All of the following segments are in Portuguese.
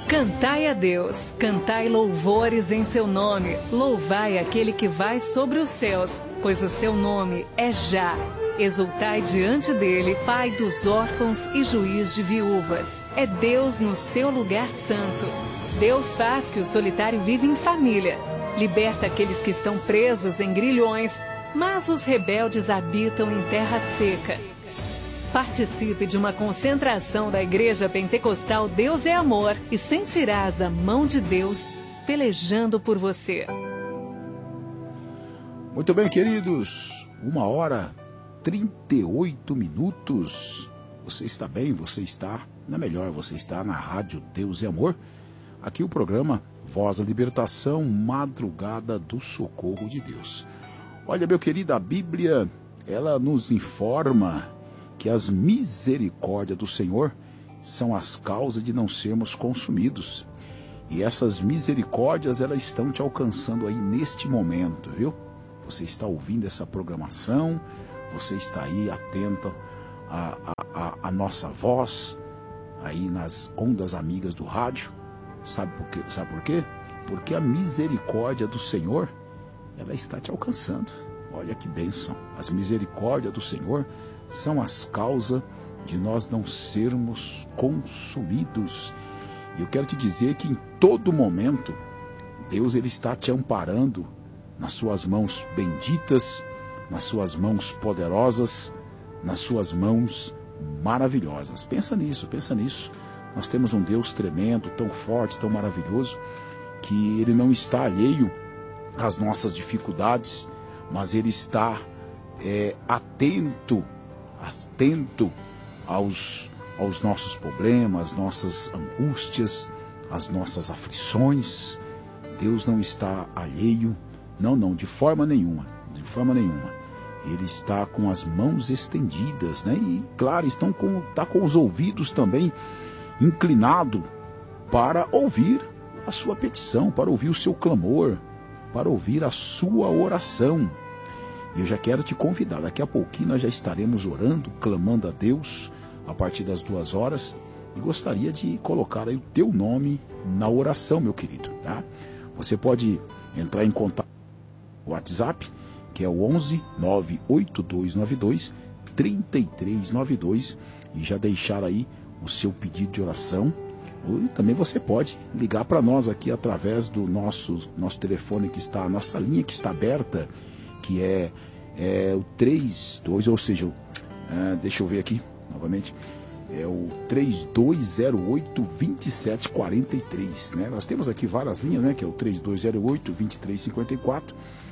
Cantai a Deus, cantai louvores em seu nome, louvai aquele que vai sobre os céus, pois o seu nome é Já. Exultai diante dele, Pai dos órfãos e juiz de viúvas. É Deus no seu lugar santo. Deus faz que o solitário viva em família. Liberta aqueles que estão presos em grilhões, mas os rebeldes habitam em terra seca. Participe de uma concentração da Igreja Pentecostal Deus é Amor e sentirás a mão de Deus pelejando por você. Muito bem, queridos. 1h38. Você está bem? Você está na melhor. Você está na Rádio Deus é Amor. Aqui o programa Voz da Libertação, Madrugada do Socorro de Deus. Olha, meu querido, a Bíblia, ela nos informa que as misericórdias do Senhor são as causas de não sermos consumidos. E essas misericórdias, elas estão te alcançando aí neste momento, viu? Você está ouvindo essa programação, você está aí atento à nossa voz, aí nas ondas amigas do rádio. Sabe por quê? Porque a misericórdia do Senhor, ela está te alcançando. Olha que bênção. As misericórdias do Senhor são as causas de nós não sermos consumidos. E eu quero te dizer que em todo momento, Deus ele está te amparando nas suas mãos benditas, nas suas mãos poderosas, nas suas mãos maravilhosas. Pensa nisso, pensa nisso. Nós temos um Deus tremendo, tão forte, tão maravilhoso, que ele não está alheio às nossas dificuldades, mas ele está atento aos nossos problemas, nossas angústias, às nossas aflições. Deus não está alheio, não, de forma nenhuma. Ele está com as mãos estendidas, né? E claro, está com os ouvidos também inclinados para ouvir a sua petição, para ouvir o seu clamor, para ouvir a sua oração. E eu já quero te convidar, daqui a pouquinho nós já estaremos orando, clamando a Deus, a partir das 2 horas, e gostaria de colocar aí o teu nome na oração, meu querido, tá? Você pode entrar em contato com o WhatsApp, que é o 11 98292 3392, e já deixar aí o seu pedido de oração. Ou também você pode ligar para nós aqui através do nosso telefone que está, a nossa linha que está aberta, que é o 32, ou seja, deixa eu ver aqui novamente, é o 3208-2743, né? Nós temos aqui várias linhas, né? Que é o 3208-2354,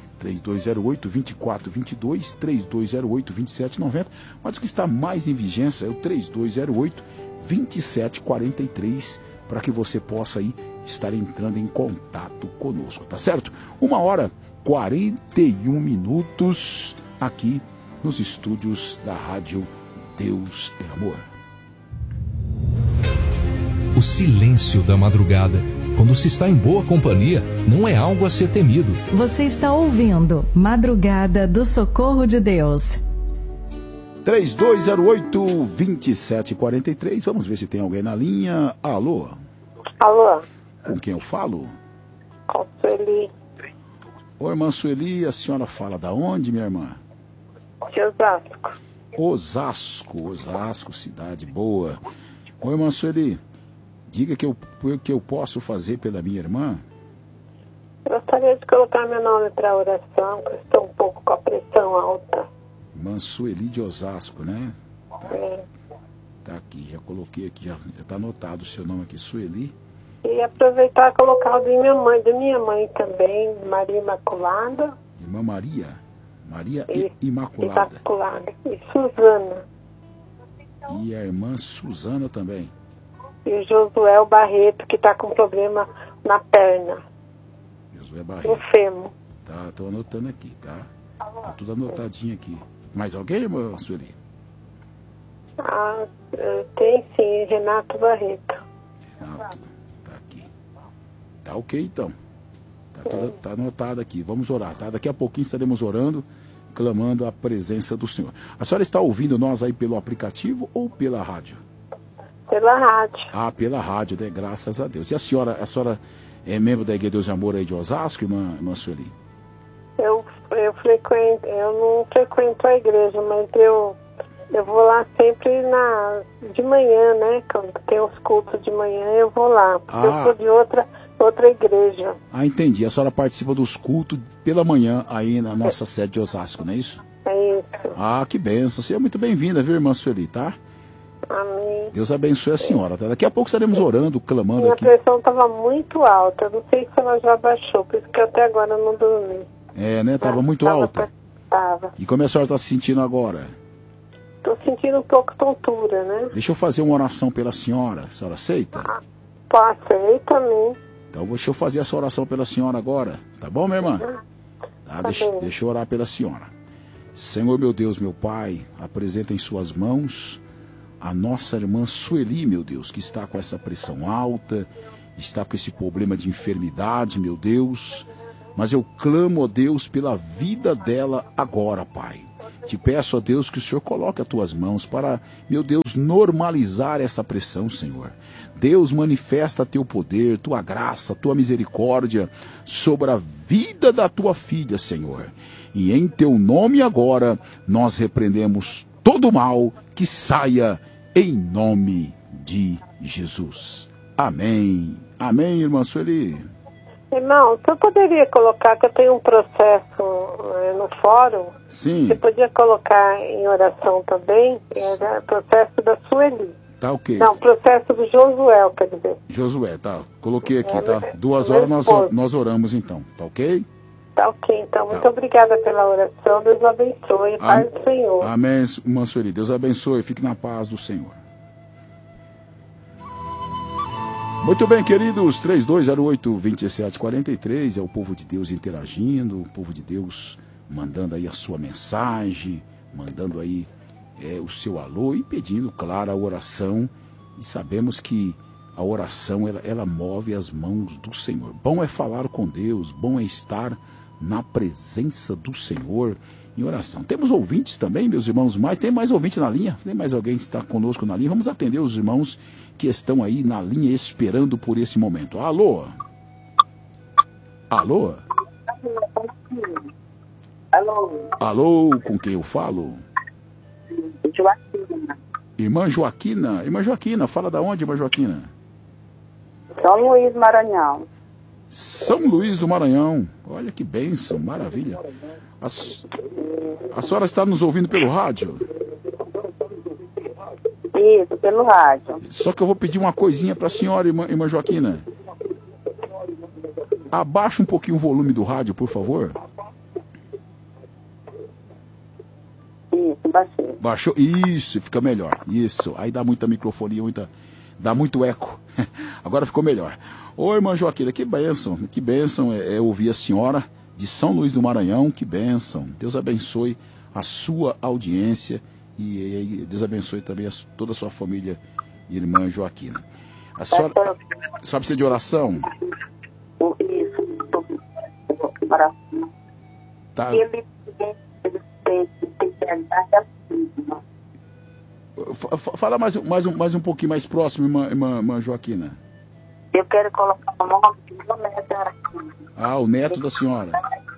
3208-2422, 3208-2790, mas o que está mais em vigência é o 3208-2743, para que você possa aí estar entrando em contato conosco, tá certo? 1h41 aqui nos estúdios da Rádio Deus é Amor. O silêncio da madrugada, quando se está em boa companhia, não é algo a ser temido. Você está ouvindo Madrugada do Socorro de Deus. 3208-2743. Vamos ver se tem alguém na linha. Alô? Alô? Com quem eu falo? Com Sueli. Ô, irmã Sueli, a senhora fala da onde, minha irmã? De Osasco. Osasco, cidade boa. Ô, irmã Sueli, diga que eu posso fazer pela minha irmã. Eu gostaria de colocar meu nome para oração, que eu estou um pouco com a pressão alta. Irmã Sueli de Osasco, né? É. Tá aqui, já coloquei aqui, já está anotado o seu nome aqui, Sueli. E aproveitar e colocar o de minha mãe também, Maria Imaculada. Irmã Maria Imaculada. E Suzana. E a irmã Suzana também. E o Josué Barreto, que está com problema na perna. Josué Barreto. No fêmur. Tá, estou anotando aqui, tá? Tá tudo anotadinho aqui. Mais alguém, irmã Sueli? Tem sim, Renato Barreto. Renato, tá aqui. Tá ok, então. Tá anotado aqui. Vamos orar, tá? Daqui a pouquinho estaremos orando, clamando a presença do Senhor. A senhora está ouvindo nós aí pelo aplicativo ou pela rádio? Pela rádio. Ah, pela rádio, né? Graças a Deus. E a senhora é membro da Igreja Deus e Amor aí de Osasco, irmã Sueli? Eu não frequento a igreja, mas eu vou lá sempre de manhã, né? Quando tem os cultos de manhã, eu vou lá. Eu sou de outra igreja. Ah, entendi. A senhora participa dos cultos pela manhã aí na nossa sede de Osasco, não é isso? É isso. Ah, que bênção. Você é muito bem-vinda, viu, irmã Sueli, tá? Amém. Deus abençoe a senhora, tá? Daqui a pouco estaremos orando, clamando Minha aqui. Minha pressão estava muito alta. Eu não sei se ela já baixou, por isso que até agora eu não dormi. É, né? Tava muito alta. Tava. E como a senhora está se sentindo agora? Tô sentindo um pouco tontura, né? Deixa eu fazer uma oração pela senhora. A senhora aceita? Aceito também. Então deixa eu fazer essa oração pela senhora agora. Tá bom, minha irmã? Tá, deixa eu orar pela senhora. Senhor, meu Deus, meu Pai, apresenta em suas mãos a nossa irmã Sueli, meu Deus, que está com essa pressão alta, está com esse problema de enfermidade, meu Deus. Mas eu clamo, ó Deus, pela vida dela agora, Pai. Te peço, ó Deus, que o Senhor coloque as tuas mãos para, meu Deus, normalizar essa pressão, Senhor. Deus, manifesta teu poder, tua graça, tua misericórdia sobre a vida da tua filha, Senhor. E em teu nome agora, nós repreendemos todo o mal que saia em nome de Jesus. Amém. Amém, irmã Sueli. Irmão, você poderia colocar que eu tenho um processo no fórum? Sim. Você podia colocar em oração também? É o processo da Sueli. Tá ok. Não, o processo do Josué, quer dizer. Josué, tá. Coloquei aqui, tá? 2 horas nós oramos então, tá ok? Tá ok, então. Tá. Muito obrigada pela oração. Deus abençoe. Paz do Senhor. Amém, irmã Sueli. Deus abençoe. Fique na paz do Senhor. Muito bem, queridos, 3208-2743, é o povo de Deus interagindo, o povo de Deus mandando aí a sua mensagem, mandando aí o seu alô e pedindo, claro, a oração. E sabemos que a oração, ela move as mãos do Senhor. Bom é falar com Deus, bom é estar na presença do Senhor em oração. Temos ouvintes também, meus irmãos, mas tem mais ouvinte na linha? Tem mais alguém que está conosco na linha? Vamos atender os irmãos que estão aí na linha esperando por esse momento. Alô? Alô? Alô? Alô, com quem eu falo? Joaquina. Irmã Joaquina? Irmã Joaquina, fala da onde, irmã Joaquina? São Luís, Maranhão. São Luís do Maranhão. Olha que bênção, maravilha. A senhora está nos ouvindo pelo rádio? Isso, pelo rádio. Só que eu vou pedir uma coisinha para a senhora, irmã Joaquina. Abaixa um pouquinho o volume do rádio, por favor. Isso, baixei. Baixou? Isso, fica melhor. Isso, aí dá muita microfonia, dá muito eco. Agora ficou melhor. Ô, irmã Joaquina, que bênção é ouvir a senhora de São Luís do Maranhão, que bênção. Deus abençoe a sua audiência e Deus abençoe também toda a sua família, irmã Joaquina. A senhora precisa de oração? Isso, oração. Tá. Ele tem que andar. Fala mais um pouquinho mais próximo, irmã Joaquina. Eu quero colocar o nome do meu neto. Ah, o neto da senhora.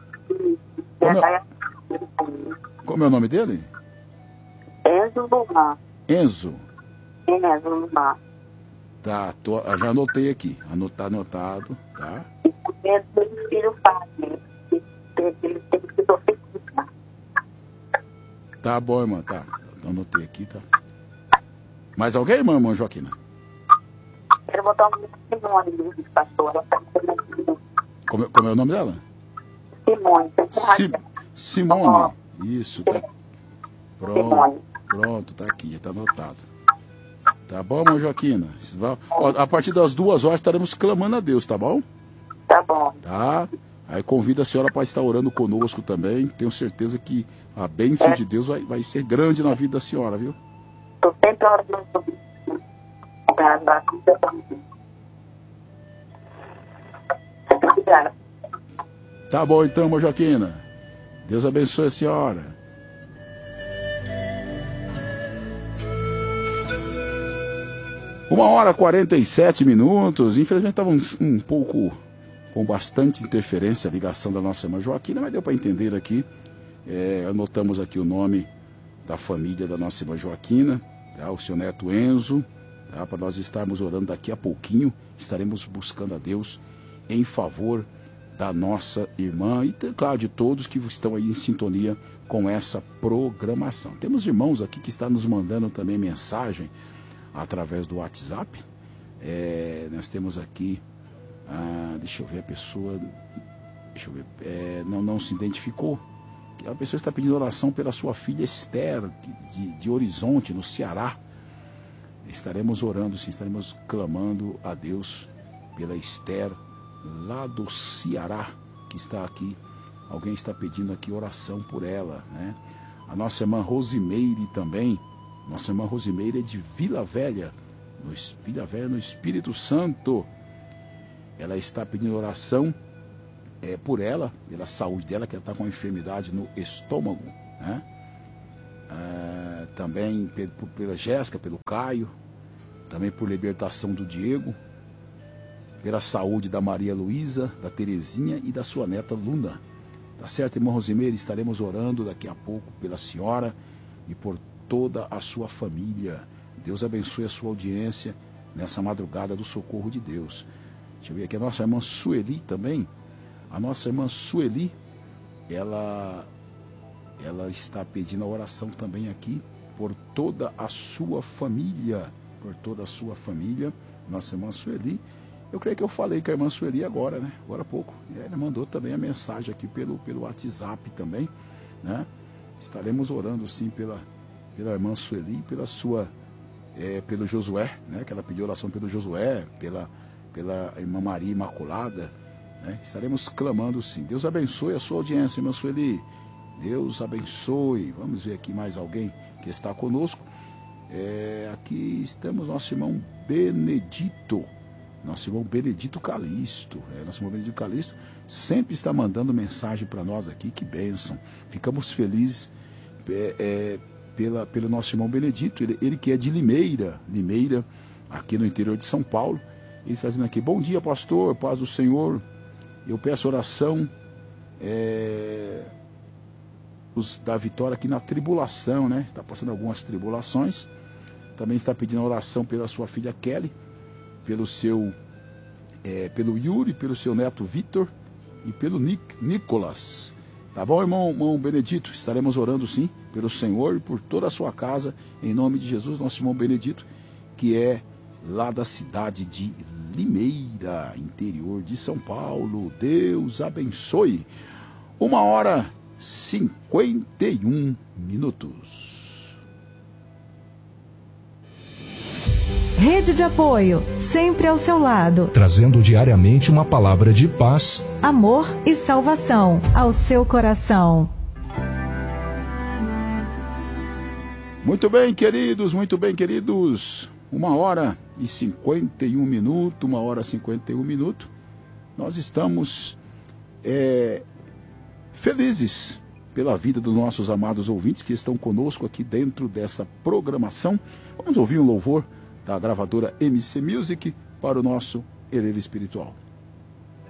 Como é o nome dele? Enzo Lumar. Enzo? Enzo Lumar. Tá, já anotei aqui. Tá anotado, tá? E também do filho Fábio. Ele tem que profetizar. Tá bom, irmã, tá. Anotei aqui, tá. Mais alguém, irmã Joaquina? Quero botar o nome de Simone, pastor. Como é o nome dela? Simone. Simone. Isso, tá. Simone. Pronto, tá aqui, já tá anotado. Tá bom, irmã Joaquina? Ó, a partir das 2 horas estaremos clamando a Deus, tá bom? Tá bom. Tá? Aí convido a senhora para estar orando conosco também. Tenho certeza que a bênção de Deus vai ser grande na vida da senhora, viu? Estou sempre orando. Obrigada. Tá bom então, irmã Joaquina. Deus abençoe a senhora. 1h47. Infelizmente estava um pouco com bastante interferência a ligação da nossa irmã Joaquina, mas deu para entender aqui. Anotamos aqui o nome da família da nossa irmã Joaquina, tá? O seu neto Enzo, tá? Para nós estarmos orando daqui a pouquinho. Estaremos buscando a Deus em favor da nossa irmã e, claro, de todos que estão aí em sintonia com essa programação. Temos irmãos aqui que estão nos mandando também mensagem através do WhatsApp. Nós temos aqui, deixa eu ver a pessoa, não se identificou. A pessoa está pedindo oração pela sua filha Esther, de Horizonte, no Ceará. Estaremos orando, sim, estaremos clamando a Deus pela Esther, lá do Ceará, que está aqui. Alguém está pedindo aqui oração por ela, né? A nossa irmã Rosimeire também. Nossa irmã Rosimeire é de Vila Velha, no Espírito Santo. Ela está pedindo oração por ela, pela saúde dela, que ela está com uma enfermidade no estômago, né? Também pela Jéssica, pelo Caio, também por libertação do Diego, pela saúde da Maria Luísa, da Terezinha e da sua neta Luna. Tá certo, irmã Rosimeire? Estaremos orando daqui a pouco pela senhora e por toda a sua família. Deus abençoe a sua audiência nessa madrugada do socorro de Deus. Deixa eu ver aqui a nossa irmã Sueli também. A nossa irmã Sueli, ela está pedindo a oração também aqui por toda a sua família. Por toda a sua família. Nossa irmã Sueli. Eu creio que eu falei com a irmã Sueli agora, né? Agora há pouco. E ela mandou também a mensagem aqui pelo WhatsApp também, né? Estaremos orando sim pela irmã Sueli, pelo Josué, né? Que ela pediu oração pelo Josué, pela irmã Maria Imaculada, né? Estaremos clamando sim. Deus abençoe a sua audiência, irmã Sueli. Deus abençoe. Vamos ver aqui mais alguém que está conosco. Aqui estamos, nosso irmão Benedito. Nosso irmão Benedito Calixto. Nosso irmão Benedito Calixto sempre está mandando mensagem para nós aqui. Que bênção. Ficamos felizes pelo nosso irmão Benedito. Ele que é de Limeira, aqui no interior de São Paulo. Ele está dizendo aqui: bom dia, pastor, paz do Senhor. Eu peço oração da vitória aqui na tribulação, né? Está passando algumas tribulações. Também está pedindo oração pela sua filha Kelly, pelo Yuri, pelo seu neto Vitor e pelo Nicolas. Tá bom, irmão Benedito? Estaremos orando sim pelo Senhor e por toda a sua casa, em nome de Jesus. Nosso irmão Benedito, que é lá da cidade de Limeira, interior de São Paulo. Deus abençoe. 1h51. Rede de apoio, sempre ao seu lado. Trazendo diariamente uma palavra de paz, amor e salvação ao seu coração. Muito bem, queridos, 1h51. 1h51. Nós estamos felizes pela vida dos nossos amados ouvintes que estão conosco aqui dentro dessa programação. Vamos ouvir um louvor da gravadora MC Music para o nosso Elevo Espiritual.